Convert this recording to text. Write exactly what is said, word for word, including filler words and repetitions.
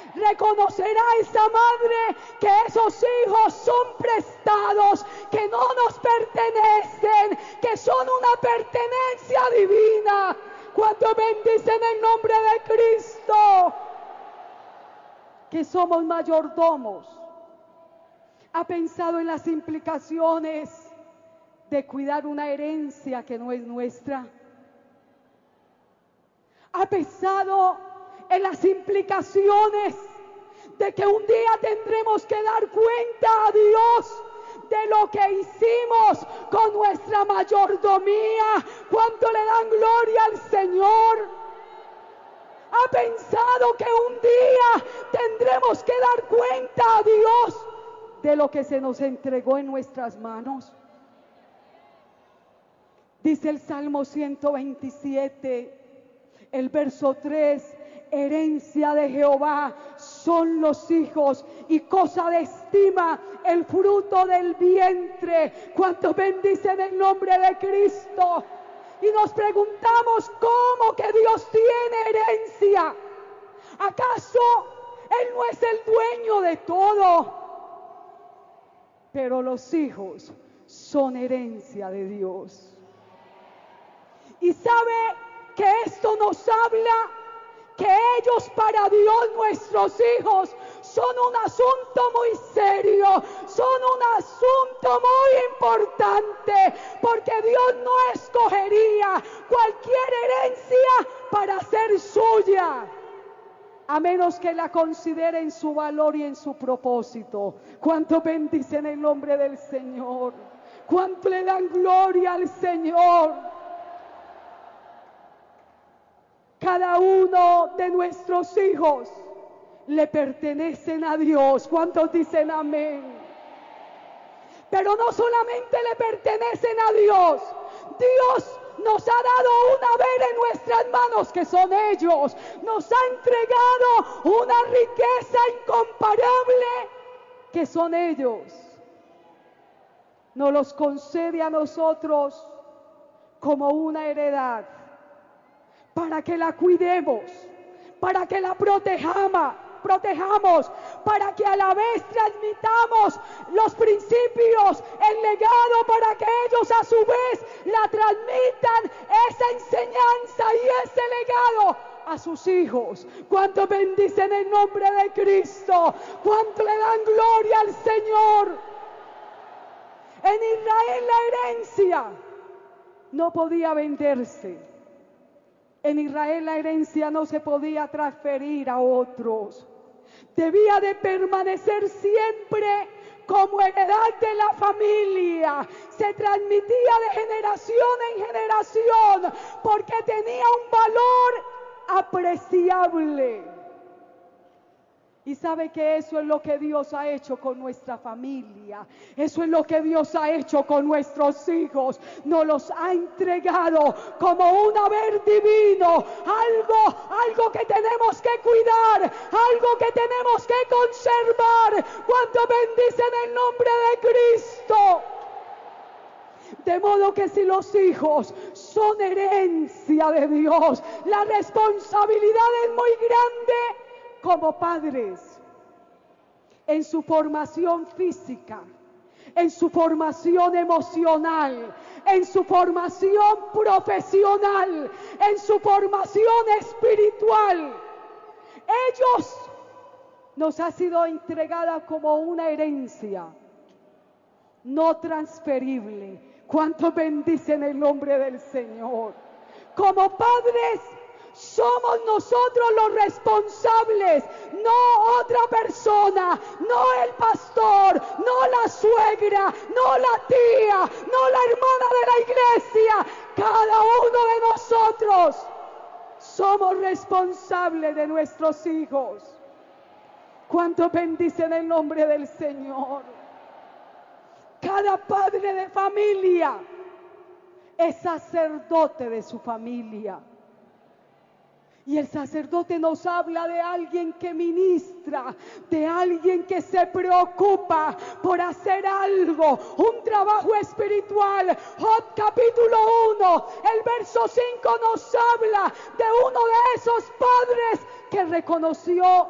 Reconocerá esa madre que esos hijos son prestados, que no nos pertenecen, que son una pertenencia divina. Cuando bendicen el nombre de Cristo, que somos mayordomos. ¿Ha pensado en las implicaciones de cuidar una herencia que no es nuestra? ¿Ha pensado en las implicaciones de que un día tendremos que dar cuenta a Dios de lo que hicimos con nuestra mayordomía? ¿Cuánto le dan gloria al Señor? ¿Ha pensado que un día tendremos que dar cuenta a Dios de lo que se nos entregó en nuestras manos? Dice el Salmo ciento veintisiete, el verso tres, herencia de Jehová son los hijos y cosa de estima el fruto del vientre. ¿Cuántos bendicen el nombre de Cristo? Y nos preguntamos, ¿cómo que Dios tiene herencia? ¿Acaso Él no es el dueño de todo? Pero los hijos son herencia de Dios. Y sabe que esto nos habla que ellos para Dios, nuestros hijos, son un asunto muy serio, son un asunto muy importante, porque Dios no escogería cualquier herencia para ser suya, a menos que la considere en su valor y en su propósito. ¿Cuánto bendicen el nombre del Señor? ¿Cuánto le dan gloria al Señor? Cada uno de nuestros hijos le pertenecen a Dios. ¿Cuántos dicen amén? Pero no solamente le pertenecen a Dios. Dios nos ha dado un haber en nuestras manos, que son ellos. Nos ha entregado una riqueza incomparable, que son ellos. Nos los concede a nosotros como una heredad, para que la cuidemos, para que la protejamos, protejamos, para que a la vez transmitamos los principios, el legado, para que ellos a su vez la transmitan, esa enseñanza y ese legado a sus hijos. ¿Cuánto bendicen el nombre de Cristo? ¿Cuánto le dan gloria al Señor? En Israel la herencia no podía venderse. En Israel la herencia no se podía transferir a otros. Debía de permanecer siempre como heredad de la familia. Se transmitía de generación en generación porque tenía un valor apreciable. Y sabe que eso es lo que Dios ha hecho con nuestra familia. Eso es lo que Dios ha hecho con nuestros hijos. Nos los ha entregado como un haber divino. Algo, algo que tenemos que cuidar. Algo que tenemos que conservar. ¿Cuánto bendicen el nombre de Cristo? De modo que si los hijos son herencia de Dios, la responsabilidad es muy grande como padres, en su formación física, en su formación emocional, en su formación profesional, en su formación espiritual. Ellos nos ha sido entregada como una herencia no transferible. ¿Cuánto bendicen el nombre del Señor? Como padres, somos nosotros los responsables, no otra persona, no el pastor, no la suegra, no la tía, no la hermana de la iglesia. Cada uno de nosotros somos responsables de nuestros hijos. ¿Cuánto bendicen el nombre del Señor? Cada padre de familia es sacerdote de su familia. Y el sacerdote nos habla de alguien que ministra, de alguien que se preocupa por hacer algo, un trabajo espiritual. Job capítulo uno, el verso cinco nos habla de uno de esos padres que reconoció